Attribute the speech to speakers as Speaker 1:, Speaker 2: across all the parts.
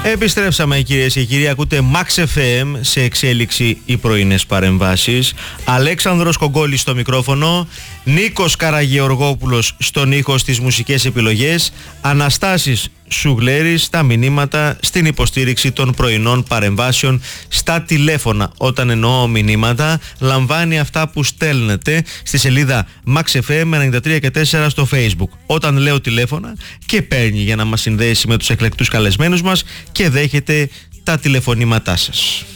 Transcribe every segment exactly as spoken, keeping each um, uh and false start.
Speaker 1: Επιστρέψαμε, κυρίες και κύριοι. Ακούτε Max εφ εμ, σε εξέλιξη οι πρωινές παρεμβάσεις. Αλέξανδρος Κογκόλης στο μικρόφωνο, Νίκος Καραγεωργόπουλος στον ήχο στις μουσικές επιλογές, Αναστάσης Σουγλέρης στα μηνύματα, στην υποστήριξη των πρωινών παρεμβάσεων στα τηλέφωνα. Όταν εννοώ μηνύματα, λαμβάνει αυτά που στέλνετε στη σελίδα Max εφ εμ ενενήντα τρία και τέσσερα στο Facebook. Όταν λέω τηλέφωνα, και παίρνει για να μας συνδέσει με τους εκλεκτούς καλεσμένους μας και δέχεται τα τηλεφωνήματά σας.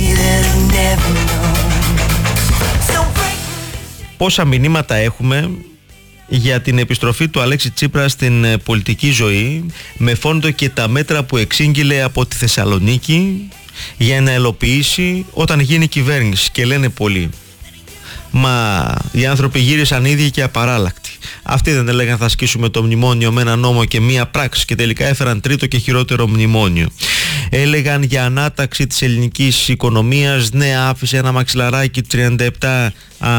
Speaker 1: Πόσα μηνύματα έχουμε για την επιστροφή του Αλέξη Τσίπρα στην πολιτική ζωή, με φόντο και τα μέτρα που εξήγηλε από τη Θεσσαλονίκη για να ελοποιήσει όταν γίνει κυβέρνηση. Και λένε πολλοί, μα οι άνθρωποι γύρισαν ίδιοι και απαράλλακτοι. Αυτοί δεν έλεγαν θα ασκήσουμε το μνημόνιο με ένα νόμο και μία πράξη, και τελικά έφεραν τρίτο και χειρότερο μνημόνιο. Έλεγαν για ανάταξη της ελληνικής οικονομίας, ναι, άφησε ένα μαξιλαράκι τριάντα επτά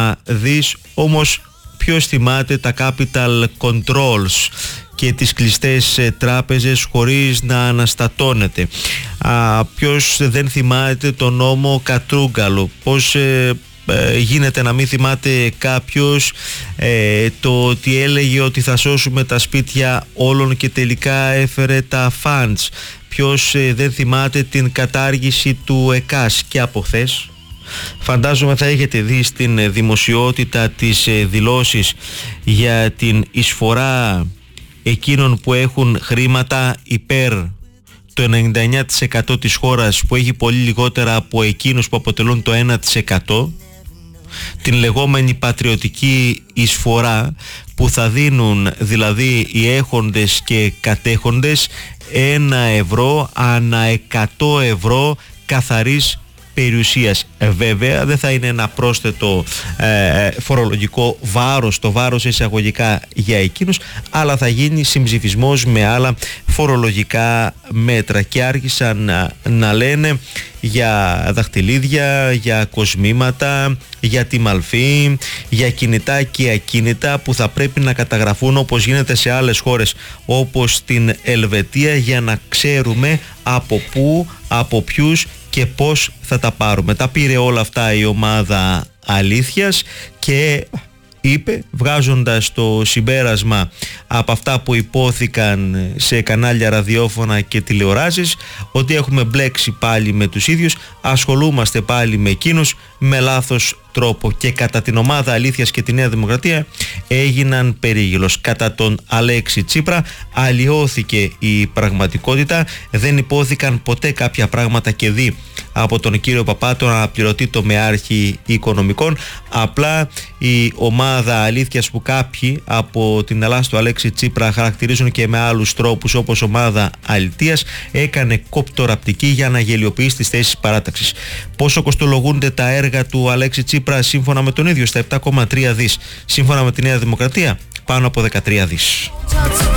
Speaker 1: δις, όμως ποιος θυμάται τα capital controls και τις κλειστές ε, τράπεζες χωρίς να αναστατώνεται? Α, ποιος δεν θυμάται το νόμο Κατρούγκαλο? Πώς ε, ε, γίνεται να μην θυμάται κάποιος ε, το ότι έλεγε ότι θα σώσουμε τα σπίτια όλων και τελικά έφερε τα funds? Ποιος ε, δεν θυμάται την κατάργηση του ΕΚΑΣ? Και από χθες φαντάζομαι θα έχετε δει στην δημοσιότητα τις δηλώσεις για την εισφορά εκείνων που έχουν χρήματα υπέρ το ενενήντα εννέα τοις εκατό της χώρας, που έχει πολύ λιγότερα από εκείνους που αποτελούν το ένα τοις εκατό, την λεγόμενη πατριωτική εισφορά, που θα δίνουν δηλαδή οι έχοντες και κατέχοντες ένα ευρώ ανά εκατό ευρώ καθαρής περιουσίας. Ε, βέβαια δεν θα είναι ένα πρόσθετο ε, φορολογικό βάρος, το βάρος εισαγωγικά για εκείνους, αλλά θα γίνει συμψηφισμός με άλλα φορολογικά μέτρα. Και άρχισαν να, να λένε για δαχτυλίδια, για κοσμήματα, για τη μαλφή, για κινητά και ακίνητα που θα πρέπει να καταγραφούν όπως γίνεται σε άλλες χώρες όπως την Ελβετία, για να ξέρουμε από πού, από ποιους και πώς θα τα πάρουμε. Τα πήρε όλα αυτά η ομάδα Αλήθειας και είπε, βγάζοντας το συμπέρασμα από αυτά που υπόθηκαν σε κανάλια ραδιόφωνα και τηλεοράσεις, ότι έχουμε μπλέξει πάλι με τους ίδιους, ασχολούμαστε πάλι με εκείνους με λάθος τρόπο. Και κατά την ομάδα Αλήθειας και τη Νέα Δημοκρατία έγιναν περίγυλος. Κατά τον Αλέξη Τσίπρα αλλοιώθηκε η πραγματικότητα, δεν υπόθηκαν ποτέ κάποια πράγματα και δει από τον κύριο Παπά, τον αναπληρωτή τομεάρχη οικονομικών. Απλά η ομάδα Αλήθειας, που κάποιοι από την Ελλάδα του Αλέξη Τσίπρα χαρακτηρίζουν και με άλλους τρόπους όπως ομάδα αλητείας, έκανε κοπτοραπτική για να γελιοποιήσει τις θέσεις παράταξης. Πόσο κοστολογούνται τα έργα του Αλέξη Τσίπρα σύμφωνα με τον ίδιο? Στα επτά κόμμα τρία δις. Σύμφωνα με τη Νέα Δημοκρατία πάνω από δεκατρία δις.